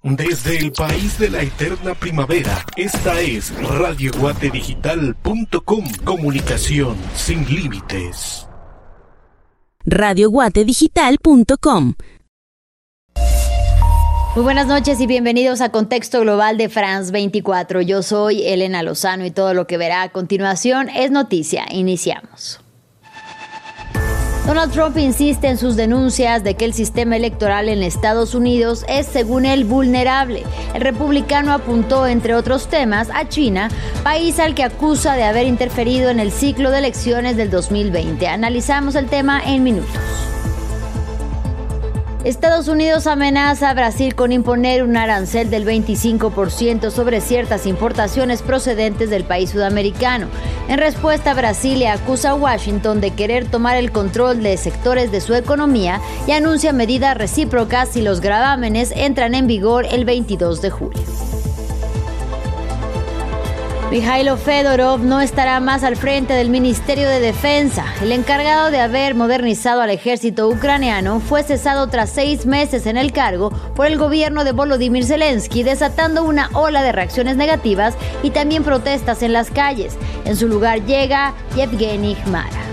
Desde el país de la eterna primavera, esta es radioguatedigital.com. Comunicación sin límites. radioguatedigital.com. Muy buenas noches y bienvenidos a Contexto Global de France 24. Yo soy Elena Lozano y todo lo que verá a continuación es noticia. Iniciamos. Donald Trump insiste en sus denuncias de que el sistema electoral en Estados Unidos es, según él, vulnerable. El republicano apuntó, entre otros temas, a China, país al que acusa de haber interferido en el ciclo de elecciones del 2020. Analizamos el tema en minutos. Estados Unidos amenaza a Brasil con imponer un arancel del 25% sobre ciertas importaciones procedentes del país sudamericano. En respuesta, Brasil le acusa a Washington de querer tomar el control de sectores de su economía y anuncia medidas recíprocas si los gravámenes entran en vigor el 22 de julio. Mikhailo Fedorov no estará más al frente del Ministerio de Defensa. El encargado de haber modernizado al ejército ucraniano fue cesado tras 6 meses en el cargo por el gobierno de Volodymyr Zelensky, desatando una ola de reacciones negativas y también protestas en las calles. En su lugar llega Yevgeny Khmara.